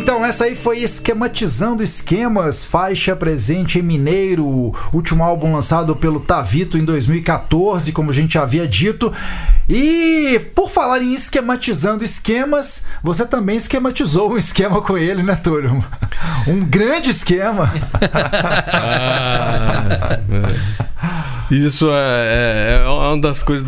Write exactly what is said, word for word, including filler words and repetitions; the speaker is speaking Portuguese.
Então, essa aí foi Esquematizando Esquemas, faixa presente em Mineiro, último álbum lançado pelo Tavito em dois mil e catorze, como a gente havia dito. E por falar em esquematizando esquemas, você também esquematizou um esquema com ele, né, Túlio? Um grande esquema. Ah, isso é, é, é uma das coisas